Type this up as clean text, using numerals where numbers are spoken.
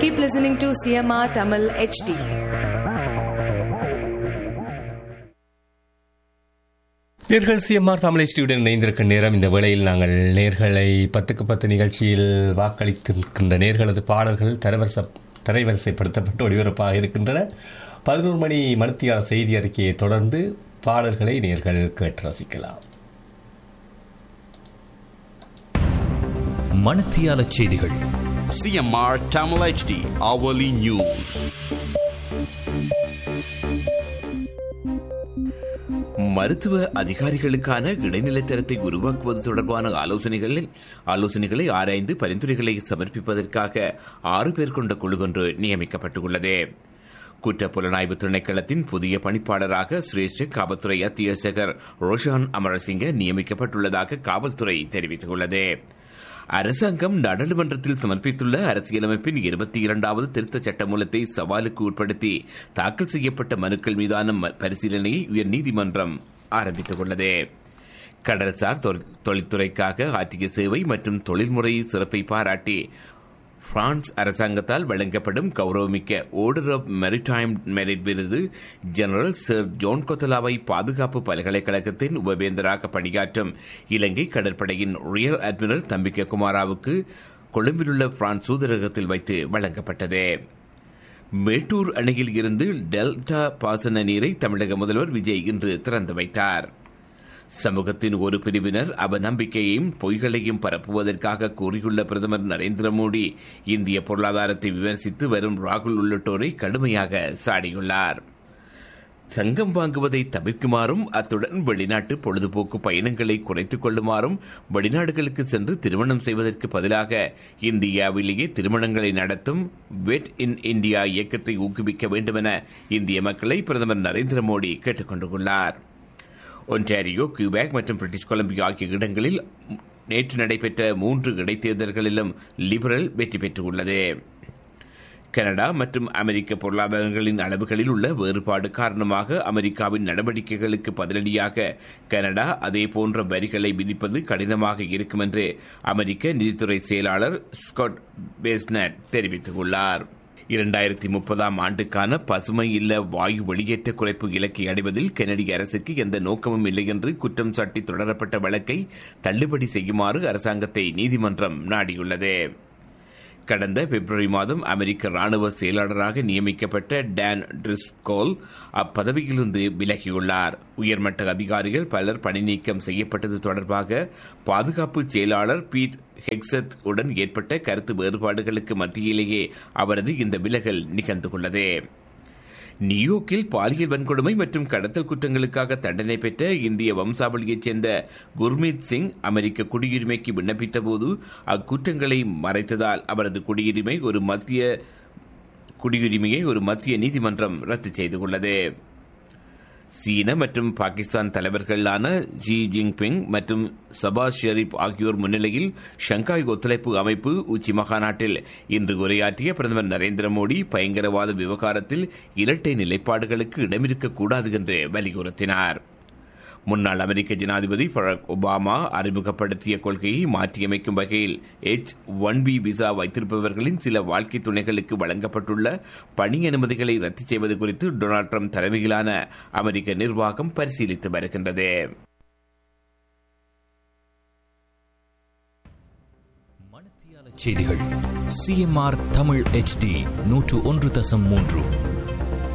Keep listening to CMR Tamil HD. நேர்கள் CMR Tamil HDயுடன் இணைந்திருக்கும் நேரம். இந்த வேளையில் நாங்கள் நேர்களை 10க்கு 10 நிகழ்ச்சியில் வாக்களித்திருக்கின்ற நேர்களது பாடல்கள் தரைவரிசைப்படுத்தப்பட்டு ஒளிபரப்பாக இருக்கின்றன. 11 மணி மணித்தியால செய்தி அறிக்கையை தொடர்ந்து பாடல்களை நேர்கள் கேட்டு ரசிக்கலாம். மணித்தியால செய்திகள். CMR Tamil HD hourly news. மருத்துவ அதிகாரிகளுக்கான இடைநிலை தரத்தை உருவாக்குவது தொடர்பான ஆலோசனைகளை ஆராய்ந்து பரிந்துரைகளை சமர்ப்பிப்பதற்காக 6 பேர் கொண்ட குழு ஒன்று நியமிக்கப்பட்டுள்ளது. குற்ற புலனாய்வு திணைக்களத்தின் புதிய பணிப்பாளராக சிரேஷ்ட காவல்துறை அத்தியட்சகர் ரோஷான் அமரசிங்க நியமிக்கப்பட்டுள்ளதாக காவல்துறை தெரிவித்துள்ளது. அரசாங்கம் நாடாளுமன்றத்தில் சமர்ப்பித்துள்ள அரசியலமைப்பின் 22வது திருத்தச் சட்டமூலத்தை சவாலுக்கு உட்படுத்தி தாக்கல் செய்யப்பட்ட மனுக்கள் மீதான பரிசீலனையை உயர்நீதிமன்றம் ஆரம்பித்துள்ளது. கடல்சார் தொழில்துறைக்காக ஆற்றிய சேவை மற்றும் தொழில்முறை சிறப்பை பாராட்டி பிரான்ஸ் அரசாங்கத்தால் வழங்கப்படும் கௌரவமிக்க ஆர்டர் ஆஃப் மெரிடைம் மெரிட் விருது ஜெனரல் சர் ஜோன் கொத்தலாவை பாதுகாப்பு பல்கலைக்கழகத்தின் உபவேந்தராக பணியாற்றும் இலங்கை கடற்படையின் ரியர் அட்மிரல் தம்பிக்க குமாராவுக்கு கொழும்பிலுள்ள பிரான்ஸ் தூதரகத்தில் வைத்து வழங்கப்பட்டது. மேட்டூர் அணையில் இருந்து டெல்டா பாசன நீரை தமிழக முதல்வர் விஜய் இன்று திறந்து வைத்தார். சமூகத்தின் ஒரு பிரிவினர் அவநம்பிக்கையையும் பொய்களையும் பரப்புவதற்காக கூறியுள்ள பிரதமர் நரேந்திர மோடி இந்திய பொருளாதாரத்தை விமர்சித்து வரும் ராகுல் உள்ளிட்டோரை கடுமையாக சாடியுள்ளார். தங்கம் வாங்குவதை தவிர்க்குமாறும் அத்துடன் வெளிநாட்டு பொழுதுபோக்கு பயணங்களை குறைத்துக் கொள்ளுமாறும் வெளிநாடுகளுக்கு சென்று திருமணம் செய்வதற்கு பதிலாக இந்தியாவிலேயே திருமணங்களை நடத்தும் வெட் இன் இந்தியா இயக்கத்தை ஊக்குவிக்க வேண்டுமென இந்திய மக்களை பிரதமர் நரேந்திர மோடி கேட்டுக் கொண்டுள்ளார். ஒன்டாரியோ, கியூபேக் மற்றும் பிரிட்டிஷ் கொலம்பியா ஆகிய இடங்களில் நேற்று நடைபெற்ற 3 இடைத்தேர்தல்களிலும் லிபரல் வெற்றி பெற்றுள்ளது. கனடா மற்றும் அமெரிக்க பொருளாதாரங்களின் அளவுகளில் உள்ள வேறுபாடு காரணமாக அமெரிக்காவின் நடவடிக்கைகளுக்கு பதிலடியாக கனடா அதேபோன்ற வரிகளை விதிப்பது கடினமாக இருக்கும் என்று அமெரிக்க நிதித்துறை செயலாளர் ஸ்காட் பேஸ்னட் தெரிவித்துள்ளார். 2030ஆம் ஆண்டுக்கான பசுமை இல்ல வாயு வெளியேற்ற குறைப்பு இலக்கை அடைவதில் கனடிய அரசுக்கு எந்த நோக்கமும் இல்லை என்று குற்றம் சாட்டி தொடரப்பட்ட வழக்கை தள்ளுபடி செய்யுமாறு அரசாங்கத்தை நீதிமன்றம் நாடியுள்ளது. கடந்த பிப்ரவரி மாதம் அமெரிக்க ராணுவ செயலாளராக நியமிக்கப்பட்ட டான் ட்ரிஸ்கோல் அப்பதவியிலிருந்து விலகியுள்ளார். உயர்மட்ட அதிகாரிகள் பலர் பணி நீக்கம் செய்யப்பட்டது தொடர்பாக பாதுகாப்பு செயலாளர் பீட் ஹெக்ஸத் உடன் ஏற்பட்ட கருத்து வேறுபாடுகளுக்கு மத்தியிலேயே அவரது இந்த விலகல் நிகழ்ந்துள்ளது. நியூயோர்க்கில் பாலியல் வன்கொடுமை மற்றும் கடத்தல் குற்றங்களுக்காக தண்டனை பெற்ற இந்திய வம்சாவளியைச் சேர்ந்த குர்மீத் சிங் அமெரிக்க குடியுரிமைக்கு விண்ணப்பித்த போது அக்குற்றங்களை மறைத்ததால் அவரது குடியுரிமையை ஒரு மத்திய நீதிமன்றம் ரத்து செய்துள்ளது. சீன மற்றும் பாகிஸ்தான் தலைவர்களான ஜி ஜின்பிங் மற்றும் சபாஸ் ஷெரீப் ஆகியோர் முன்னிலையில் ஷங்காய் ஒத்துழைப்பு அமைப்பு உச்சி மகாநாட்டில் இன்று உரையாற்றிய பிரதமர் நரேந்திர மோடி பயங்கரவாத விவகாரத்தில் இரட்டை நிலைப்பாடுகளுக்கு இடமிருக்கக்கூடாது என்று வலியுறுத்தினார். முன்னாள் அமெரிக்க ஜனாதிபதி பராக் ஒபாமா அறிமுகப்படுத்திய கொள்கையை மாற்றியமைக்கும் வகையில் H-1B விசா வைத்திருப்பவர்களின் சில வாழ்க்கை துணைகளுக்கு வழங்கப்பட்டுள்ள பணி அனுமதிகளை ரத்து செய்வது குறித்து டொனால்ட் ட்ரம்ப் தலைமையிலான அமெரிக்க நிர்வாகம் பரிசீலித்து வருகின்றது. செய்திகள் CMR தமிழ் HD 101.3